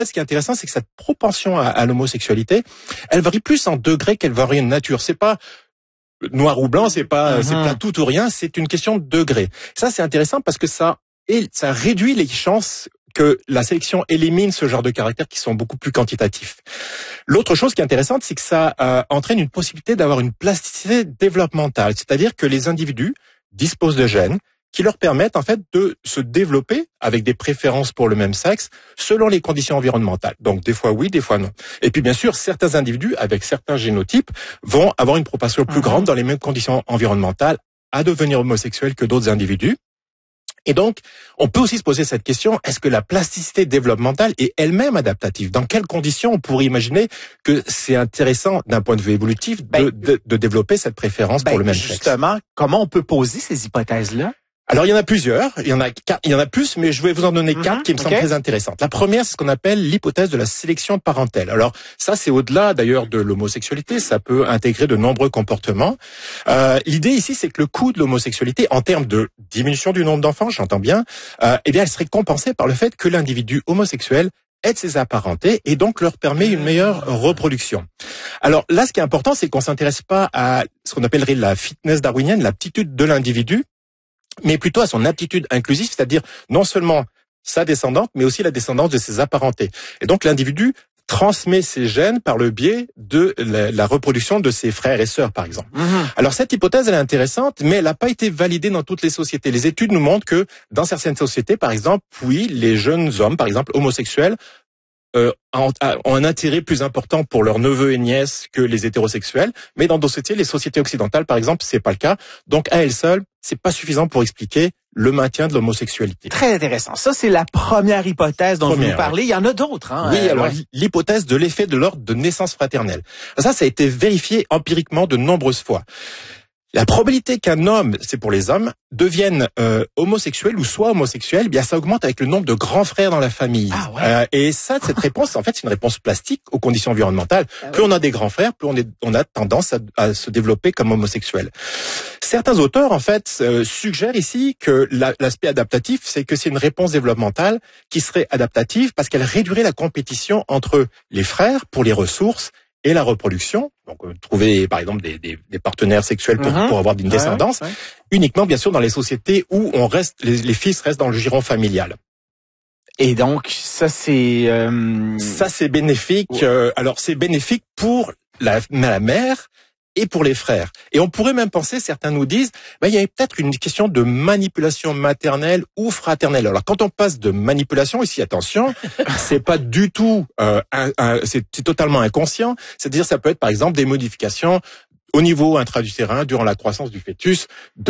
ce qui est intéressant, c'est que cette propension à l'homosexualité, elle varie plus en degré qu'elle varie en nature. C'est pas noir ou blanc, c'est pas tout ou rien, c'est une question de degré. Ça, c'est intéressant parce que ça réduit les chances que la sélection élimine ce genre de caractères qui sont beaucoup plus quantitatifs. L'autre chose qui est intéressante, c'est que ça entraîne une possibilité d'avoir une plasticité développementale, c'est-à-dire que les individus disposent de gènes qui leur permettent en fait de se développer avec des préférences pour le même sexe selon les conditions environnementales. Donc des fois oui, des fois non. Et puis bien sûr, certains individus avec certains génotypes vont avoir une propension plus grande dans les mêmes conditions environnementales à devenir homosexuels que d'autres individus. Et donc, on peut aussi se poser cette question, est-ce que la plasticité développementale est elle-même adaptative? Dans quelles conditions on pourrait imaginer que c'est intéressant d'un point de vue évolutif de développer cette préférence pour le même sexe? Justement, comment on peut poser ces hypothèses-là? Alors, il y en a plusieurs, il y en a plus, mais je vais vous en donner 4 qui me semblent très intéressantes. La première, c'est ce qu'on appelle l'hypothèse de la sélection parentale. Alors, ça, c'est au-delà d'ailleurs de l'homosexualité, ça peut intégrer de nombreux comportements. L'idée ici, c'est que le coût de l'homosexualité, en termes de diminution du nombre d'enfants, j'entends bien, elle serait compensée par le fait que l'individu homosexuel aide ses apparentés et donc leur permet une meilleure reproduction. Alors là, ce qui est important, c'est qu'on s'intéresse pas à ce qu'on appellerait la fitness darwinienne, l'aptitude de l'individu, mais plutôt à son aptitude inclusive, c'est-à-dire non seulement sa descendante, mais aussi la descendance de ses apparentés. Et donc l'individu transmet ses gènes par le biais de la reproduction de ses frères et sœurs, par exemple. Alors cette hypothèse, elle est intéressante, mais elle n'a pas été validée dans toutes les sociétés. Les études nous montrent que dans certaines sociétés, par exemple, oui, les jeunes hommes, par exemple, homosexuels, ont un intérêt plus important pour leurs neveux et nièces que les hétérosexuels, mais dans d'autres sociétés, les sociétés occidentales, par exemple, c'est pas le cas. Donc, à elle seule, c'est pas suffisant pour expliquer le maintien de l'homosexualité. Très intéressant. Ça, c'est la première hypothèse dont vous nous parlez. Il y en a d'autres, hein? Oui, alors, l'hypothèse de l'effet de l'ordre de naissance fraternelle. Ça a été vérifié empiriquement de nombreuses fois. La probabilité qu'un homme, c'est pour les hommes, devienne homosexuel ou soit homosexuel, eh bien ça augmente avec le nombre de grands frères dans la famille. Et ça, cette réponse, en fait, c'est une réponse plastique aux conditions environnementales. Plus on a des grands frères, plus on a tendance à se développer comme homosexuel. Certains auteurs, en fait, suggèrent ici que l'aspect adaptatif, c'est que c'est une réponse développementale qui serait adaptative parce qu'elle réduirait la compétition entre les frères pour les ressources et la reproduction, donc trouver par exemple des partenaires sexuels pour avoir une descendance, uniquement bien sûr dans les sociétés où on reste, les fils restent dans le giron familial. Et donc ça c'est bénéfique. Alors c'est bénéfique pour la mère et pour les frères. Et on pourrait même penser, certains nous disent, il y a peut-être une question de manipulation maternelle ou fraternelle. Alors quand on passe de manipulation, ici attention, c'est pas du tout, c'est totalement inconscient. C'est-à-dire ça peut être par exemple des modifications au niveau intra-utérin durant la croissance du fœtus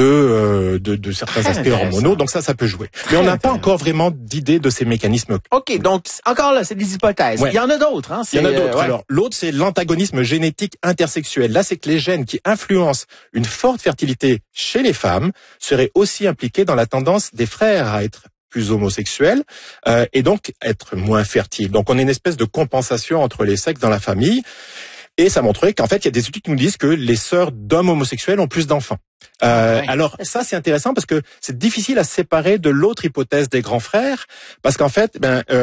de certains aspects hormonaux. Donc ça peut jouer. Mais on n'a pas encore vraiment d'idée de ces mécanismes. OK, donc encore là, c'est des hypothèses. Il y en a d'autres. Hein, il y en a d'autres. Alors l'autre, c'est l'antagonisme génétique intersexuel. Là, c'est que les gènes qui influencent une forte fertilité chez les femmes seraient aussi impliqués dans la tendance des frères à être plus homosexuels et donc être moins fertiles. Donc on a une espèce de compensation entre les sexes dans la famille. Et ça montrait qu'en fait, il y a des études qui nous disent que les sœurs d'hommes homosexuels ont plus d'enfants. Alors ça, c'est intéressant parce que c'est difficile à séparer de l'autre hypothèse des grands frères, parce qu'en fait,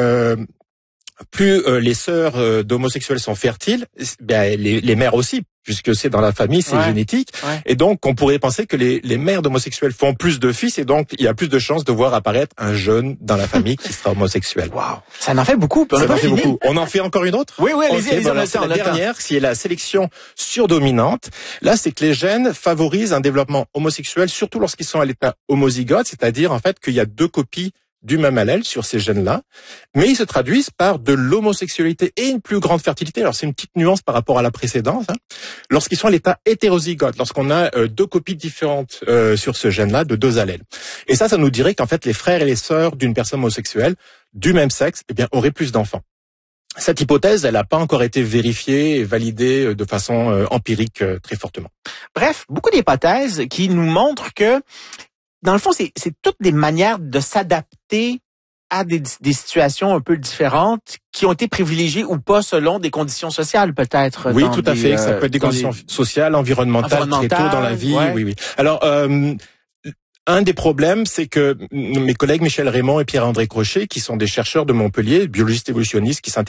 plus les sœurs d'homosexuels sont fertiles, les mères aussi, puisque c'est dans la famille, c'est génétique. Et donc, on pourrait penser que les mères d'homosexuels font plus de fils, et donc il y a plus de chances de voir apparaître un jeune dans la famille qui sera homosexuel. Wow, ça en fait beaucoup. On en fait encore une autre? Oui, allez-y. La dernière, qui est la sélection surdominante. Là, c'est que les gènes favorisent un développement homosexuel, surtout lorsqu'ils sont à l'état homozygote, c'est-à-dire en fait qu'il y a 2 copies du même allèle sur ces gènes-là, mais ils se traduisent par de l'homosexualité et une plus grande fertilité. Alors c'est une petite nuance par rapport à la précédente. Lorsqu'ils sont à l'état hétérozygote, lorsqu'on a 2 copies différentes sur ce gène-là de 2 allèles. Et ça nous dirait qu'en fait les frères et les sœurs d'une personne homosexuelle du même sexe, auraient plus d'enfants. Cette hypothèse, elle n'a pas encore été vérifiée et validée de façon empirique très fortement. Bref, beaucoup d'hypothèses qui nous montrent que dans le fond, c'est toutes des manières de s'adapter à des situations un peu différentes qui ont été privilégiées ou pas selon des conditions sociales, peut-être. Oui, tout à fait. Ça peut être des conditions sociales, environnementales, très tôt dans la vie. Oui. Alors, Un des problèmes, c'est que mes collègues Michel Raymond et Pierre-André Crochet, qui sont des chercheurs de Montpellier, biologistes évolutionnistes, qui s'intéressent